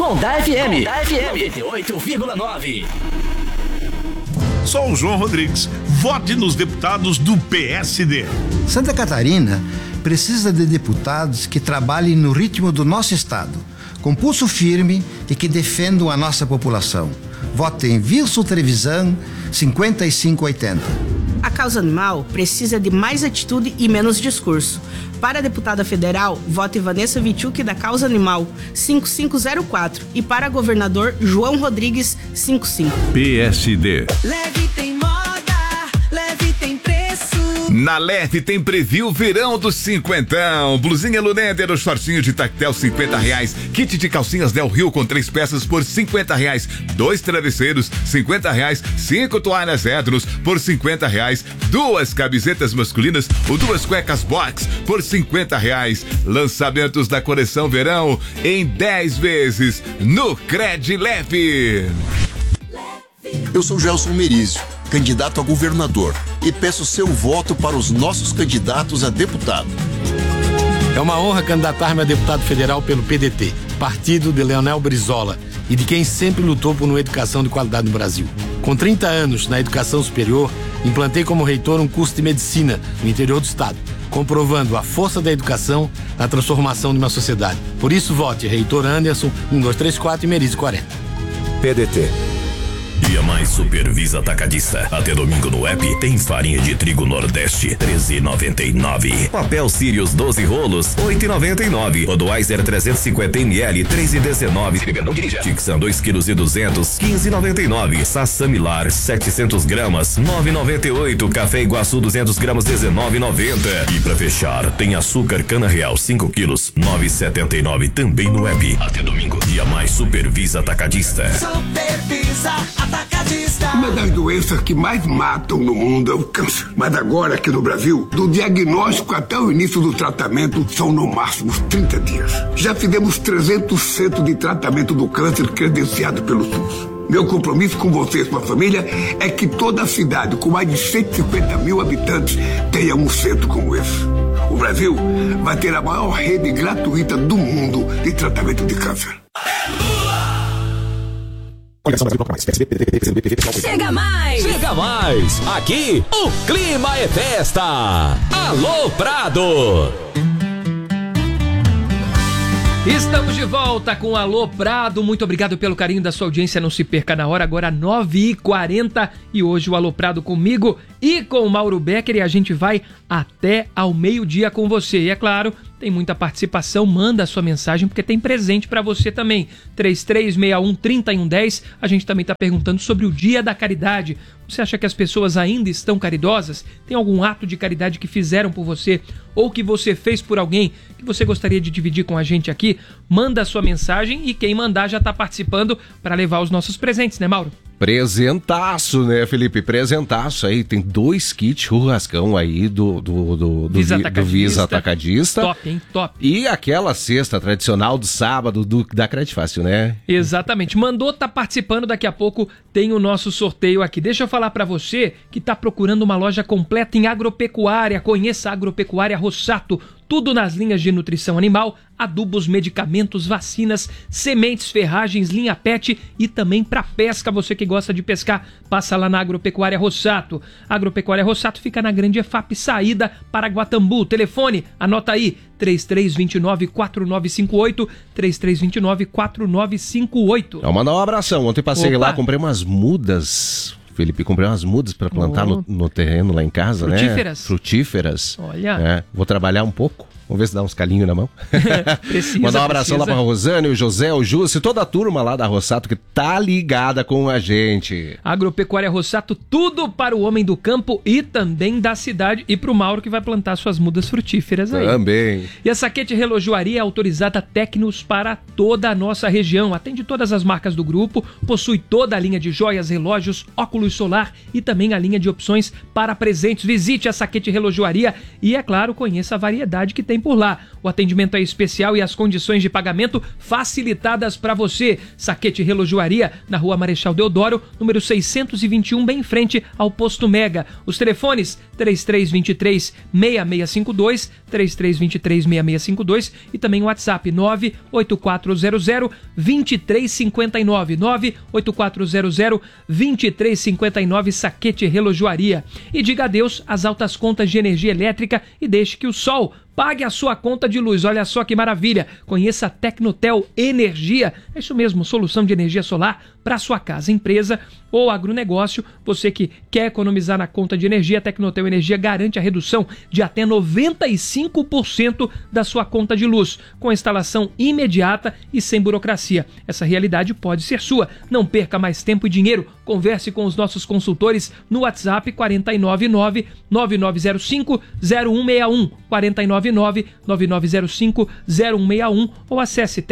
Onda FM 98,9. Sou o João Rodrigues. Vote nos deputados do PSD. Santa Catarina precisa de deputados que trabalhem no ritmo do nosso estado, com pulso firme e que defendam a nossa população. Vote em Wilson Trevisan 5580. A causa animal precisa de mais atitude e menos discurso. Para a deputada federal, vote Vanessa Vichuk da Causa Animal 5504 e para governador João Rodrigues 55. PSD. Leve tem moda, leve tem preço. Na Leve tem preview verão dos cinquentão. Blusinha Luneder, shortinho de tactel R$50. Kit de calcinhas Del Rio com 3 peças por R$50. 2 travesseiros R$50. 5 toalhas Edros por R$50. 2 camisetas masculinas ou 2 cuecas box por R$50. Lançamentos da coleção verão em 10 vezes no Cred Leve. Eu sou Gelson Merizio, candidato a governador, e peço seu voto para os nossos candidatos a deputado. É uma honra candidatar-me a deputado federal pelo PDT, partido de Leonel Brizola e de quem sempre lutou por uma educação de qualidade no Brasil. Com 30 anos na educação superior, implantei como reitor um curso de medicina no interior do estado, comprovando a força da educação na transformação de uma sociedade. Por isso, vote Reitor Anderson 1234 e Merizio 40. PDT. Dia Mais Supervisa Atacadista. Até domingo no app tem farinha de trigo Nordeste R$13,99. Papel Sirius 12 rolos R$8,99. Budweiser 350ml R$3,19. Não dirija. Tixan 2,2 kg R$15,99. Sassamilar 700 gramas R$9,98. Café Iguaçu 200 gramas R$19,90. E pra fechar, tem açúcar Cana Real 5 quilos R$9,79. Também no app. Até domingo. Dia Mais Supervisa Atacadista. Supervisa Atacadista. Uma das doenças que mais matam no mundo é o câncer. Mas agora, aqui no Brasil, do diagnóstico até o início do tratamento, são no máximo 30 dias. Já fizemos 300 centros de tratamento do câncer credenciado pelo SUS. Meu compromisso com você e sua família é que toda a cidade, com mais de 150 mil habitantes, tenha um centro como esse. O Brasil vai ter a maior rede gratuita do mundo de tratamento de câncer. Chega mais! Chega mais! Aqui o clima é festa! Alô Prado! Estamos de volta com Alô Prado. Muito obrigado pelo carinho da sua audiência. Não se perca na hora, agora 9h40. E hoje o Alô Prado comigo e com o Mauro Becker. E a gente vai até ao meio-dia com você. E é claro, tem muita participação. Manda a sua mensagem porque tem presente para você também. 3361-3110. A gente também está perguntando sobre o Dia da Caridade. Você acha que as pessoas ainda estão caridosas? Tem algum ato de caridade que fizeram por você ou que você fez por alguém que você gostaria de dividir com a gente aqui? Manda a sua mensagem e quem mandar já está participando para levar os nossos presentes, né, Mauro? Presentaço, né, Felipe? Presentaço aí. Tem 2 kits churrascão aí do Visa Atacadista. Top, hein? Top. E aquela cesta tradicional do sábado da Cred Fácil, né? Exatamente. Mandou, tá participando. Daqui a pouco tem o nosso sorteio aqui. Deixa eu falar pra você que tá procurando uma loja completa em agropecuária. Conheça a Agropecuária Rossato. Tudo nas linhas de nutrição animal, adubos, medicamentos, vacinas, sementes, ferragens, linha pet e também para pesca. Você que gosta de pescar, passa lá na Agropecuária Rossato. A Agropecuária Rossato fica na Grande EFAP, saída para Guatambu. Telefone, anota aí, 3329-4958, 3329-4958. Mandar um abração. Ontem passei lá, comprei umas mudas. Felipe, comprei umas mudas para plantar no terreno lá em casa, frutíferas. Né? Frutíferas. Olha. Vou trabalhar um pouco. Vamos ver se dá uns calinhos na mão. Mandar um abração lá pra Rosane, o José, o Júcio e toda a turma lá da Rossato que tá ligada com a gente. Agropecuária Rossato, tudo para o homem do campo e também da cidade. E pro Mauro que vai plantar suas mudas frutíferas aí. Também. E a Saquete Relojoaria é autorizada Tecnos para toda a nossa região. Atende todas as marcas do grupo, possui toda a linha de joias, relógios, óculos solar e também a linha de opções para presentes. Visite a Saquete Relojoaria e, é claro, conheça a variedade que tem tem por lá. O atendimento é especial e as condições de pagamento facilitadas para você. Saquete Relojoaria, na Rua Marechal Deodoro, número 621, bem em frente ao Posto Mega. Os telefones 3323-6652, 3323-6652 e também o WhatsApp 98400-2359, 98400-2359, Saquete Relojoaria. E diga adeus às altas contas de energia elétrica e deixe que o sol pague a sua conta de luz. Olha só que maravilha. Conheça a Tecnotel Energia. É isso mesmo, solução de energia solar para sua casa, empresa ou agronegócio. Você que quer economizar na conta de energia, a Tecnotel Energia garante a redução de até 95% da sua conta de luz, com instalação imediata e sem burocracia. Essa realidade pode ser sua. Não perca mais tempo e dinheiro. Converse com os nossos consultores no WhatsApp 499-9905-0161, 499-9905-0161 ou acesse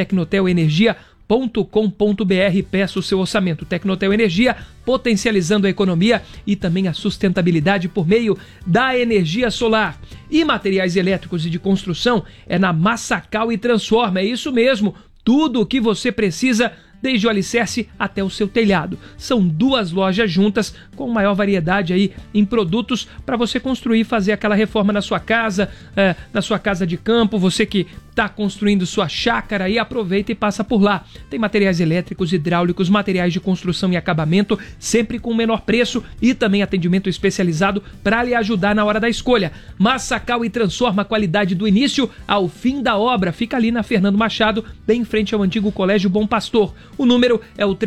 tecnotelenergia.com.br. Peça o seu orçamento. Tecnotel Energia, potencializando a economia e também a sustentabilidade por meio da energia solar. E materiais elétricos e de construção é na Massacal e Transforma. É isso mesmo, tudo o que você precisa, desde o alicerce até o seu telhado. São 2 lojas juntas com maior variedade aí em produtos para você construir e fazer aquela reforma na sua casa de campo. Você que está construindo sua chácara aí, aproveita e passa por lá. Tem materiais elétricos, hidráulicos, materiais de construção e acabamento, sempre com o menor preço e também atendimento especializado para lhe ajudar na hora da escolha. Massacal e Transforma, a qualidade do início ao fim da obra. Fica ali na Fernando Machado, bem em frente ao antigo Colégio Bom Pastor. O número é o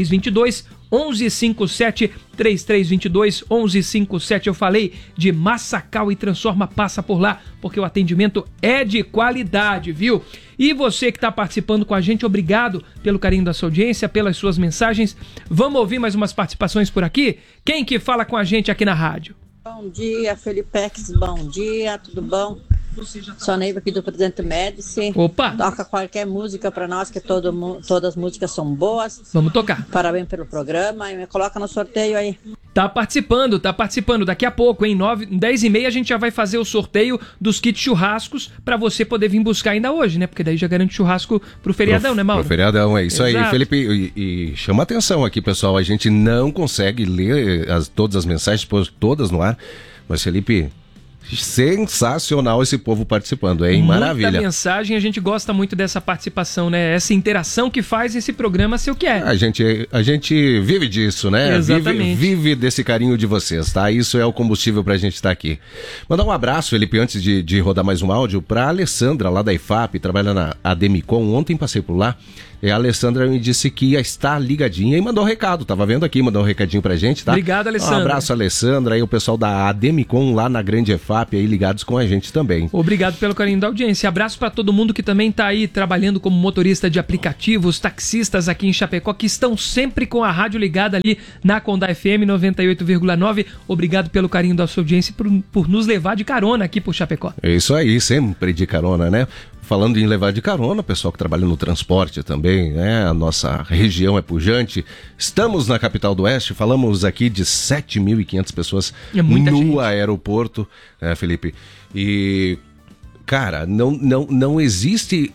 3322-1157, 3322-1157. Eu falei de Massacal e Transforma, passa por lá, porque o atendimento é de qualidade, viu? E você que está participando com a gente, obrigado pelo carinho da sua audiência, pelas suas mensagens. Vamos ouvir mais umas participações por aqui? Quem que fala com a gente aqui na rádio? Bom dia, Felipex, bom dia, tudo bom? Sou a Neiva aqui do Presidente Médici. Opa! Toca qualquer música pra nós, que todas as músicas são boas. Vamos tocar. Parabéns pelo programa e me coloca no sorteio aí. Tá participando. Daqui a pouco, em 10h30 a gente já vai fazer o sorteio dos kits churrascos pra você poder vir buscar ainda hoje, né? Porque daí já garante churrasco pro feriadão, né, Mauro? Pro feriadão, é isso. Exato. Aí, Felipe. E chama atenção aqui, pessoal. A gente não consegue ler todas as mensagens, pôr todas no ar. Mas, Felipe, sensacional esse povo participando, hein? Maravilha. Muita mensagem, a gente gosta muito dessa participação, né? Essa interação que faz esse programa ser o que é. A gente vive disso, né? Exatamente. Vive desse carinho de vocês, tá? Isso é o combustível pra gente estar aqui. Mandar um abraço, Felipe, antes de rodar mais um áudio, pra Alessandra, lá da IFAP, trabalha na Ademicon. Ontem passei por lá. E a Alessandra me disse que ia estar ligadinha e mandou um recado. Tava vendo aqui, mandou um recadinho pra gente, tá? Obrigado, Alessandra. Um abraço, Alessandra. Aí o pessoal da Ademicon lá na Grande EFAP aí ligados com a gente também. Obrigado pelo carinho da audiência. Abraço pra todo mundo que também tá aí trabalhando como motorista de aplicativos, taxistas aqui em Chapecó, que estão sempre com a rádio ligada ali na Condá FM 98,9. Obrigado pelo carinho da sua audiência e por nos levar de carona aqui por Chapecó. É isso aí, sempre de carona, né? Falando em levar de carona, pessoal que trabalha no transporte também, né? A nossa região é pujante. Estamos na capital do Oeste, falamos aqui de 7.500 pessoas no aeroporto, né, Felipe? E, cara, não existe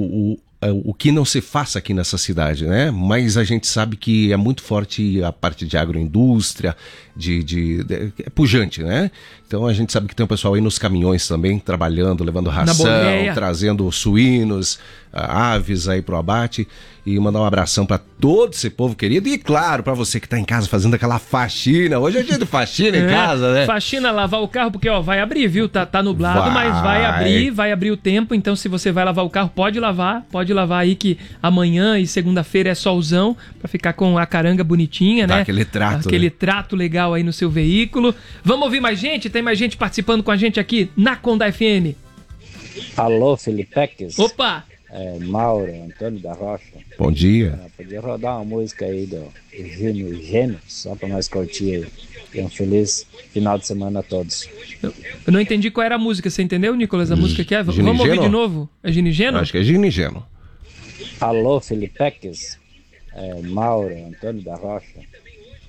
o que não se faça aqui nessa cidade, né? Mas a gente sabe que é muito forte a parte de agroindústria, é pujante, né? Então a gente sabe que tem um pessoal aí nos caminhões também, trabalhando, levando ração, trazendo suínos, aves aí pro abate. E mandar um abração para todo esse povo querido. E claro, para você que tá em casa fazendo aquela faxina. Hoje é dia de faxina em casa, né? Faxina, lavar o carro, porque ó, vai abrir, viu? Tá nublado, mas vai abrir o tempo. Então se você vai lavar o carro, pode lavar aí, que amanhã e segunda-feira é solzão, para ficar com a caranga bonitinha, né? Aquele trato legal aí no seu veículo. Vamos ouvir mais gente? Tem mais gente participando com a gente aqui na Condá FM. Alô, Felipex. Opa! Mauro, Antônio da Rocha. Bom dia. Podia rodar uma música aí do Gênio, só para nós curtir aí. E um feliz final de semana a todos. Eu não entendi qual era a música, você entendeu, Nicolas? A música que é? Vamos ouvir de novo? É Ginigeno? Acho que é Ginigeno. Alô, Felipex. Mauro, Antônio da Rocha.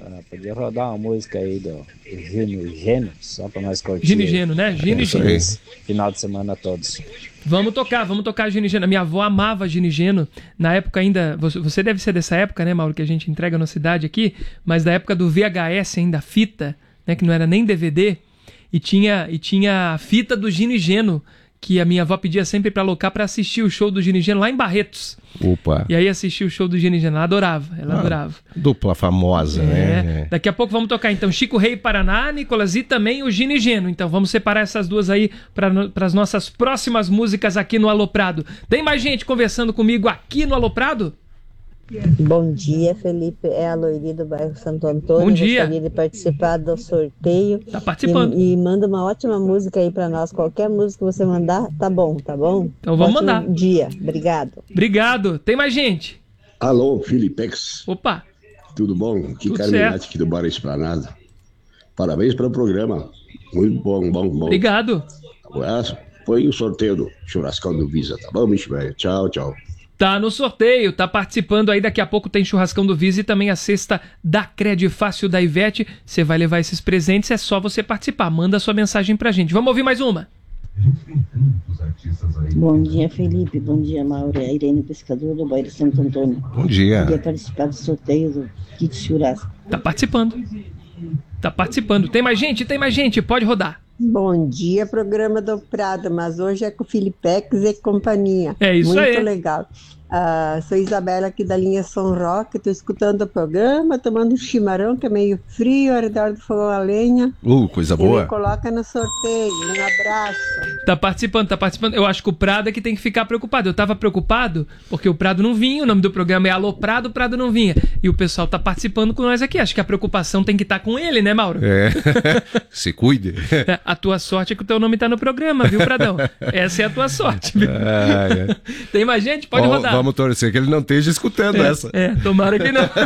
Podia rodar uma música aí do Gino e Geno, só pra nós curtir. Gino e Geno, né? Gino e Geno. Final de semana a todos. Vamos tocar Gino e Geno. Minha avó amava Gino e Geno. Na época ainda, você deve ser dessa época, né, Mauro, que a gente entrega na cidade aqui, mas da época do VHS ainda, fita, né, que não era nem DVD, e tinha a fita do Gino e Geno, que a minha avó pedia sempre pra alocar pra assistir o show do Gino e Geno lá em Barretos. Opa. E aí assistiu o show do Gino e Geno, ela adorava. Dupla famosa, né? Daqui a pouco vamos tocar então Chico Rei Paraná, Nicolas e também o Gino e Geno. Então vamos separar essas duas aí para as nossas próximas músicas aqui no Aloprado. Tem mais gente conversando comigo aqui no Aloprado? Bom dia, Felipe. É a Loiri do bairro Santo Antônio. Bom dia. Gostaria de participar do sorteio. Tá participando. E manda uma ótima música aí pra nós. Qualquer música que você mandar, tá bom? Então vamos mandar. Bom dia. Obrigado. Tem mais gente? Alô, Filipex. Opa. Tudo bom? Aqui Tudo Carminati, certo. aqui do Bar Esplanada. Parabéns pelo programa. Muito bom. Obrigado. Abraço. Foi o sorteio do churrascão do Visa, tá bom, bicho velho? Tchau. Tá no sorteio, tá participando aí, daqui a pouco tem churrascão do Visa e também a cesta da Cred Fácil da Ivete. Você vai levar esses presentes, é só você participar. Manda sua mensagem pra gente. Vamos ouvir mais uma. Bom dia, Felipe. Bom dia, Mauro. É a Irene Pescador do bairro Santo Antônio. Bom dia. Queria participar do sorteio do kit churrasco. Tá participando. Tem mais gente, pode rodar. Bom dia, programa do Prado, mas hoje é com o Filipex e companhia. É isso aí. Muito legal. Sou Isabela aqui da linha São Roque, estou escutando o programa, tomando um chimarrão que é meio frio, ao redor do fogão a lenha. Coisa E boa. me coloca no sorteio. Um abraço. Tá participando. Eu acho que o Prado é que tem que ficar preocupado. Eu tava preocupado porque o Prado não vinha, o nome do programa é Aloprado, o Prado não vinha. E o pessoal tá participando com nós aqui. Acho que a preocupação tem que estar com ele, né, Mauro? Se cuide. A tua sorte é que o teu nome tá no programa, viu, Pradão? Essa é a tua sorte, viu? Tem mais gente? Pode rodar. Vamos torcer que ele não esteja escutando essa. Tomara que não.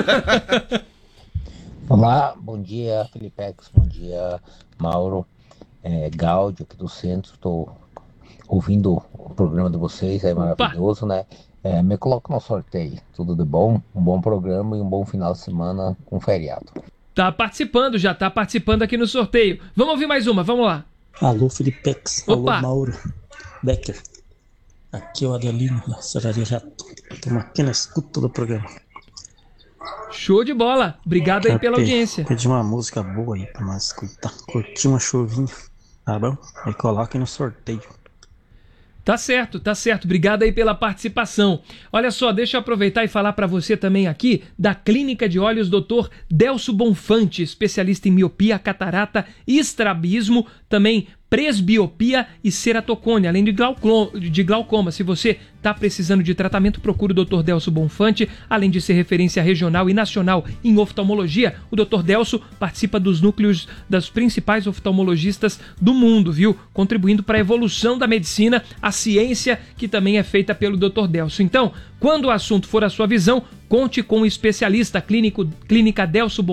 Olá, bom dia, Filipex, bom dia, Mauro. Gáudio aqui do centro, estou ouvindo o programa de vocês, é maravilhoso, né? Me coloca no sorteio, tudo de bom, um bom programa e um bom final de semana com feriado. Tá participando, já tá participando aqui no sorteio. Vamos ouvir mais uma, vamos lá. Alô, Filipex. Opa. Alô, Mauro Becker. Aqui é o Adelino, da Serraria Jato. Estamos aqui na escuta do programa. Show de bola. Obrigado aí pela audiência. Pedi uma música boa aí pra nós escutar. Curtir uma chuvinha, tá bom? Aí coloca aí no sorteio. Tá certo. Obrigado aí pela participação. Olha só, deixa eu aproveitar e falar para você também aqui da Clínica de Olhos Dr. Delso Bonfante, especialista em miopia, catarata e estrabismo, também presbiopia e ceratocone, além de glaucoma. Se você está precisando de tratamento, procure o Dr. Delso Bonfante. Além de ser referência regional e nacional em oftalmologia, o Dr. Delso participa dos núcleos das principais oftalmologistas do mundo, viu? Contribuindo para a evolução da medicina, a ciência que também é feita pelo Dr. Delso. Então, quando o assunto for a sua visão, conte com o especialista Clínica Delso Bonfante.